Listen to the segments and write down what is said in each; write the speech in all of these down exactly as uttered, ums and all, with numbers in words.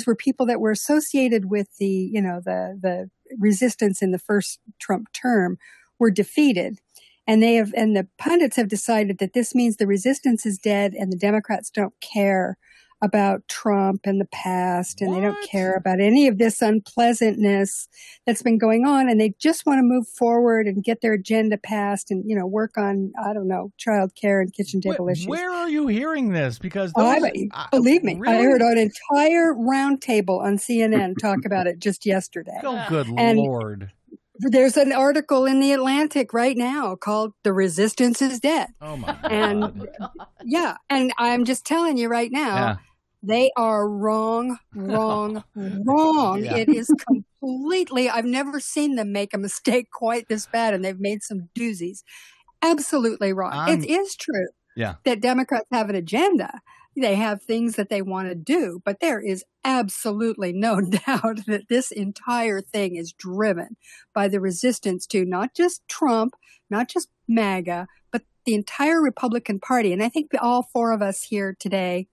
were people that were associated with the, you know, the, the resistance in the first Trump term were defeated. And they have, and the pundits have decided that this means the resistance is dead and the Democrats don't care about Trump and the past, and what? They don't care about any of this unpleasantness that's been going on, and they just want to move forward and get their agenda passed and, you know, work on, I don't know, child care and kitchen table Wait, issues. Where are you hearing this? Because those, oh, I, believe me, really? I heard an entire roundtable on C N N talk about it just yesterday. Oh, good and Lord. There's an article in The Atlantic right now called "The Resistance is Dead." Oh, my God. And yeah, and I'm just telling you right now, yeah. They are wrong, wrong, wrong. Yeah. It is completely, I've never seen them make a mistake quite this bad, and they've made some doozies. Absolutely wrong. Um, it is true yeah. that Democrats have an agenda. They have things that they want to do, but there is absolutely no doubt that this entire thing is driven by the resistance to not just Trump, not just MAGA, but the entire Republican Party. And I think all four of us here today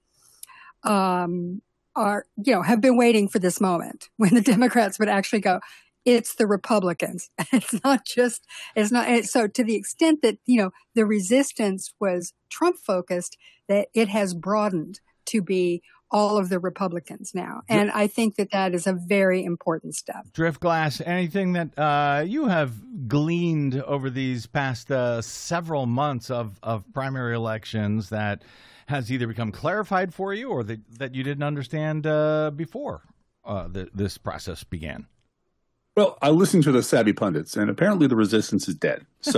um, are, you know, have been waiting for this moment when the Democrats would actually go, it's the Republicans. It's not just, it's not. So to the extent that, you know, the resistance was Trump focused, that it has broadened to be all of the Republicans now. And I think that that is a very important step. Driftglass, anything that uh, you have gleaned over these past uh, several months of, of primary elections that has either become clarified for you or that, that you didn't understand uh, before uh, the, this process began? Well, I listened to the savvy pundits, and apparently the resistance is dead. So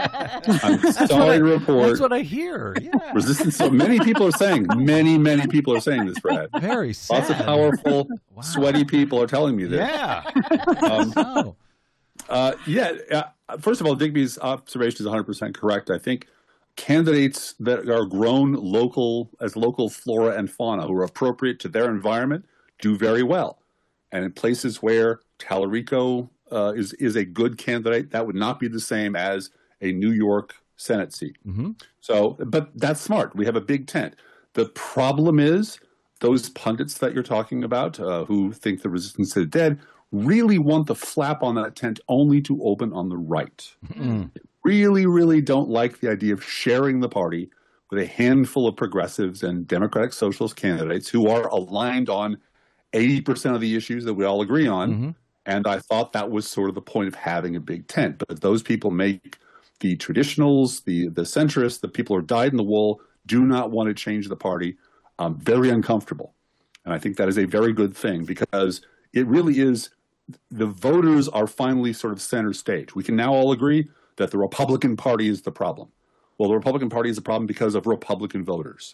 I'm sorry to report. That's what I hear. Yeah. Resistance. So many people are saying, many, many people are saying this, Brad. Very sad. Lots of powerful, wow. sweaty people are telling me this. Yeah. um, oh. uh, yeah. Uh, first of all, Digby's observation is one hundred percent correct. I think candidates that are grown local as local flora and fauna who are appropriate to their environment do very well. And in places where Tallarico uh, is is a good candidate, that would not be the same as a New York Senate seat. Mm-hmm. So, but that's smart. We have a big tent. The problem is those pundits that you're talking about uh, who think the resistance is dead really want the flap on that tent only to open on the right. Mm-hmm. Really, really don't like the idea of sharing the party with a handful of progressives and Democratic Socialist candidates who are aligned on eighty percent of the issues that we all agree on. Mm-hmm. And I thought that was sort of the point of having a big tent. But those people make the traditionals, the the centrists, the people who are dyed in the wool, do not want to change the party, um, very uncomfortable. And I think that is a very good thing because it really is, the voters are finally sort of center stage. We can now all agree that the Republican Party is the problem. Well, the Republican Party is the problem because of Republican voters.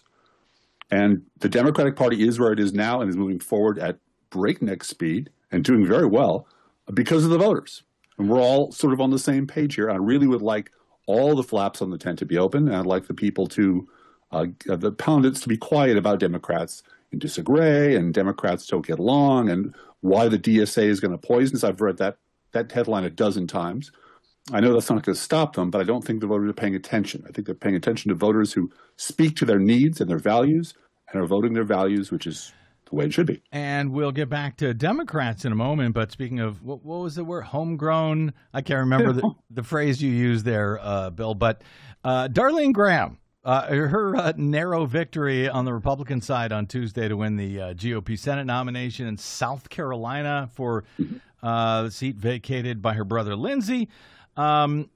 And the Democratic Party is where it is now and is moving forward at breakneck speed and doing very well because of the voters. And we're all sort of on the same page here. I really would like all the flaps on the tent to be open, and I'd like the people to, uh, the pundits to be quiet about Democrats and disagree, and Democrats don't get along, and why the D S A is going to poison us. I've read that, that headline a dozen times. I know that's not going to stop them, but I don't think the voters are paying attention. I think they're paying attention to voters who speak to their needs and their values and are voting their values, which is the way it should be. And we'll get back to Democrats in a moment. But speaking of, what, what was the word? Homegrown? I can't remember the, the phrase you used there, uh, Bill. But uh, Darlene Graham, uh, her uh, narrow victory on the Republican side on Tuesday to win the uh, G O P Senate nomination in South Carolina for uh, the seat vacated by her brother Lindsey. Um,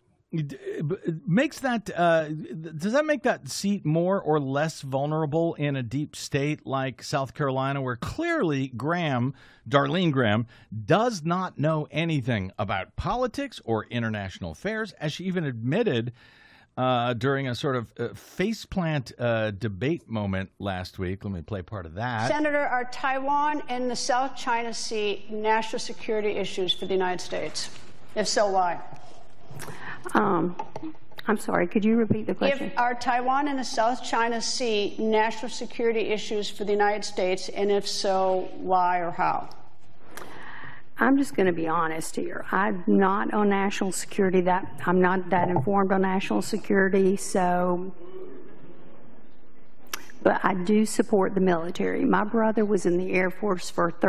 makes that uh, does that make that seat more or less vulnerable in a deep state like South Carolina, where clearly Graham, Darlene Graham, does not know anything about politics or international affairs, as she even admitted uh, during a sort of uh, faceplant uh, debate moment last week? Let me play part of that. Senator, are Taiwan and the South China Sea national security issues for the United States? If so, why? Um, I'm sorry, could you repeat the question? If, are Taiwan and the South China Sea national security issues for the United States, and if so, why or how? I'm just going to be honest here. I'm not on national security. That I'm not that informed on national security, so. But I do support the military. My brother was in the Air Force for